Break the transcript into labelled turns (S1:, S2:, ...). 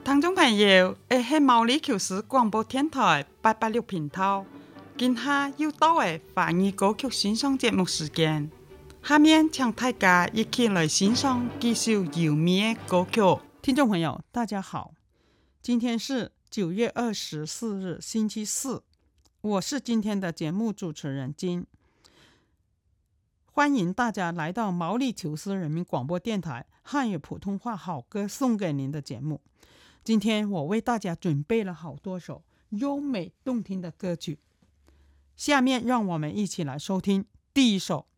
S1: 聽眾朋友，係毛里求斯廣播電台886頻道，今下又到華語歌曲欣賞節目時間。下面請大家一起來欣賞幾首優美的歌曲。
S2: 聽眾朋友，大家好，今天是9月24日，星期四，我是今天的節目主持人金。歡迎大家來到毛里求斯人民廣播電台漢語普通話好歌送給您的節目。今天我為大家準備了好多首優美動聽的歌曲，下面讓我們一起來收聽第一首